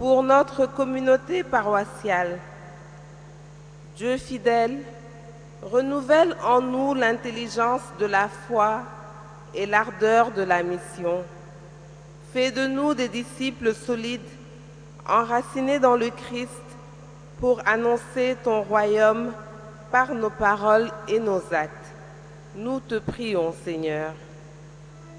pour notre communauté paroissiale. Dieu fidèle, renouvelle en nous l'intelligence de la foi et l'ardeur de la mission. Fais de nous des disciples solides, enracinés dans le Christ, pour annoncer ton royaume par nos paroles et nos actes. Nous te prions, Seigneur.